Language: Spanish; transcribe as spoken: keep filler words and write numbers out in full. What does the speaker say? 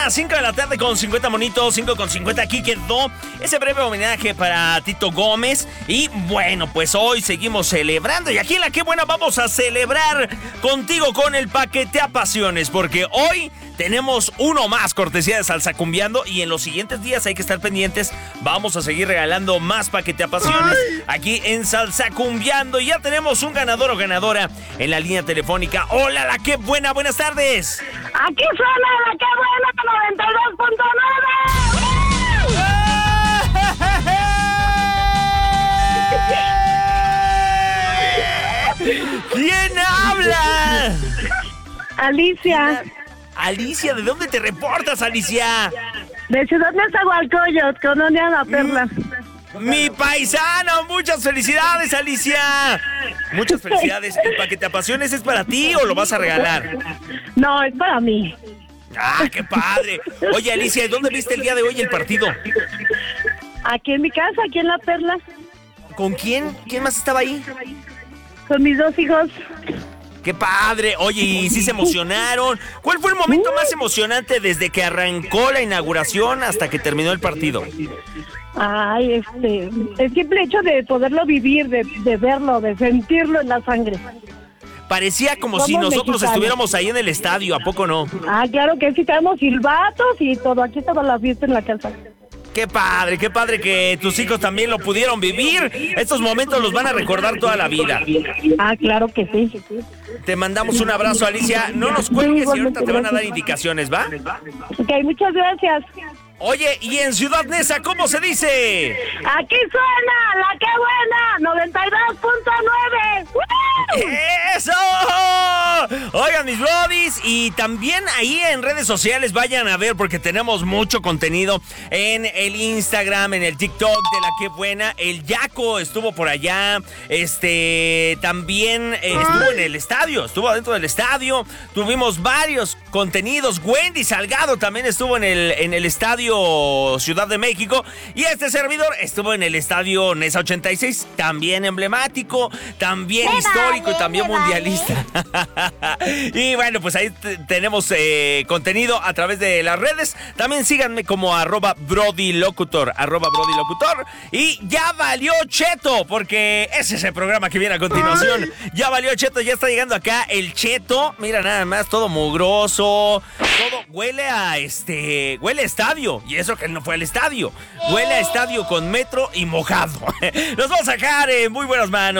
las cinco de la tarde con cincuenta monitos, cinco con cincuenta. Aquí quedó ese breve homenaje para Tito Gómez. Y bueno, pues hoy seguimos celebrando. Y aquí en La Qué Buena vamos a celebrar contigo con el Paquetea Pasiones, porque hoy tenemos uno más cortesía de Salsacumbiando. Y en los siguientes días hay que estar pendientes. Vamos a seguir regalando más Paquetea Pasiones aquí en Salsacumbiando. Y ya tenemos un ganador o ganadora en la línea telefónica. Hola, La Qué Buena, buenas tardes. Aquí suena La Qué Buena noventa y dos punto nueve. ¿Quién habla? Alicia. Alicia, ¿de dónde te reportas, Alicia? De Ciudad Nezahualcóyotl, Colonia La Perla. Mi paisano, muchas felicidades, Alicia. Muchas felicidades. ¿El Paquetea Pasiones es para ti o lo vas a regalar? No, es para mí. ¡Ah, qué padre! Oye, Alicia, ¿dónde viste el día de hoy el partido? Aquí en mi casa, aquí en La Perla. ¿Con quién? ¿Quién más estaba ahí? Con mis dos hijos. ¡Qué padre! Oye, ¿y sí se emocionaron? ¿Cuál fue el momento más emocionante desde que arrancó la inauguración hasta que terminó el partido? Ay, este, el simple hecho de poderlo vivir, de, de verlo, de sentirlo en la sangre. Parecía como si nosotros mexicanos estuviéramos ahí en el estadio, ¿a poco no? Ah, claro que sí, tenemos silbatos y todo, aquí estaba la fiesta en la casa. Qué padre, qué padre que tus hijos también lo pudieron vivir. Estos momentos los van a recordar toda la vida. Ah, claro que sí. Te mandamos un abrazo, Alicia. No nos cuelgues y ahorita te van a dar indicaciones, ¿va? Ok, muchas gracias. Oye, ¿y en Ciudad Neza cómo se dice? Aquí suena La Qué Buena noventa y dos punto nueve. ¡Eso! Oigan, mis brodies, y también ahí en redes sociales vayan a ver porque tenemos mucho contenido en el Instagram, en el TikTok de La Qué Buena. El Yaco estuvo por allá, este, también eh, estuvo en el estadio, estuvo adentro del estadio. Tuvimos varios contenidos. Wendy Salgado también estuvo en el, en el estadio Ciudad de México, y este servidor estuvo en el estadio Nesa ochenta y seis, también emblemático, también me histórico vale, y también mundialista. Vale. Y bueno, pues ahí t- tenemos eh, contenido a través de las redes. También síganme como arroba brodilocutor, arroba brodilocutor. Y ya valió Cheto, porque ese es el programa que viene a continuación. Ay. Ya valió Cheto, ya está llegando acá el Cheto. Mira nada más, todo mugroso, todo huele a este, huele a estadio. Y eso que él no fue al estadio. Huele a estadio con metro y mojado. Nos vamos a sacar en muy buenas manos.